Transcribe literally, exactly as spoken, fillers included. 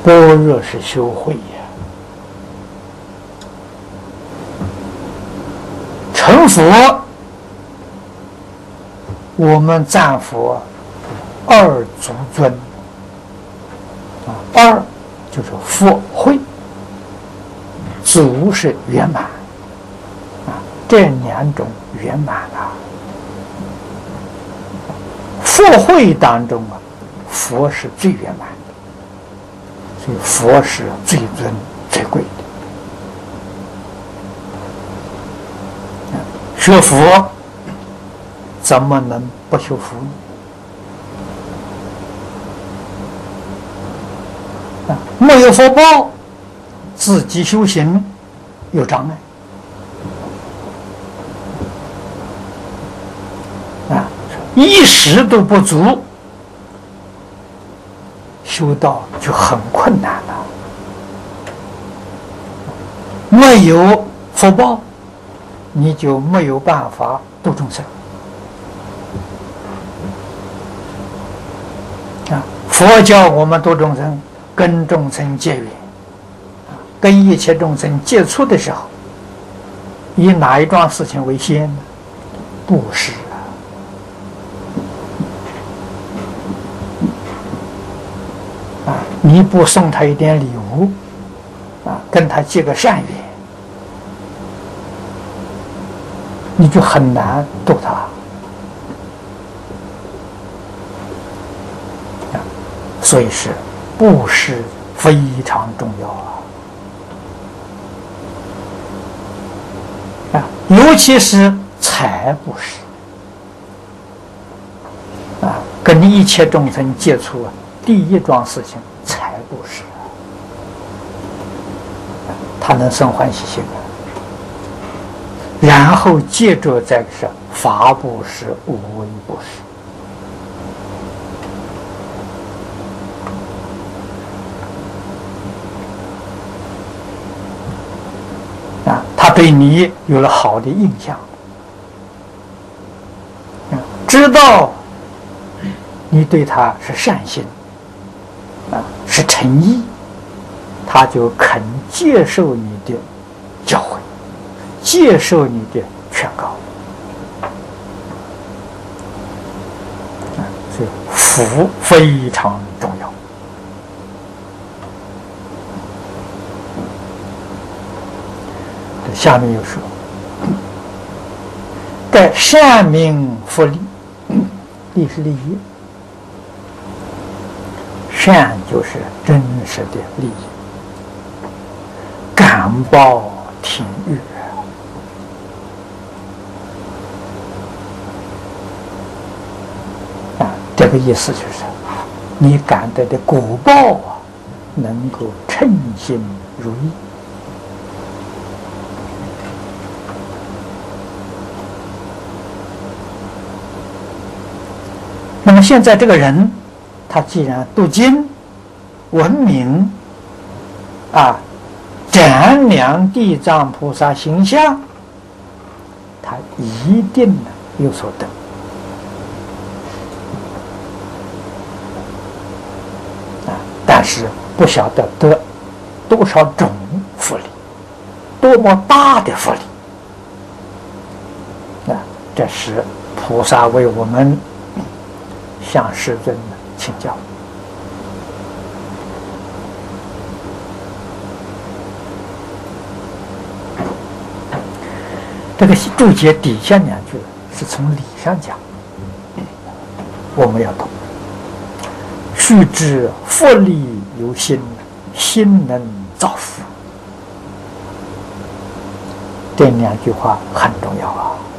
般若是修慧呀，成佛，我们赞佛二足尊啊，二就是佛慧，足是圆满啊，这两种圆满了。佛慧当中啊，佛是最圆满的，所以佛是最尊最贵的。学佛怎么能不修福呢？没有福报，自己修行有障碍啊，一时都不足，修道就很困难了。没有福报，你就没有办法度众生啊！佛教我们度众生，跟众生结缘，跟一切众生接触的时候，以哪一桩事情为先呢？布施啊！啊，你不送他一点礼物啊，跟他结个善缘，你就很难度他啊。所以是布施非常重要啊！啊，尤其是财布施啊，跟一切众生接触啊，第一桩事情财布施，他能生欢喜心啊。然后接着再是法布施、无为布施啊，他对你有了好的印象，啊，知道你对他是善心啊，是诚意，他就肯接受你的教诲，接受你的劝告啊，所以福非常重要。下面又说，盖善名福利，利是利益，善就是真实的利益，感报听欲啊，这个意思就是，你感得的果报啊，能够称心如意。那么现在这个人，他既然读经、闻名啊，瞻量地藏菩萨形象，他一定有所得啊，但是不晓得得多少种福利，多么大的福利啊！这是菩萨为我们向世尊请教。这个注解底下两句是从理上讲，我们要懂。须知福利由心，心能造福。这两句话很重要啊。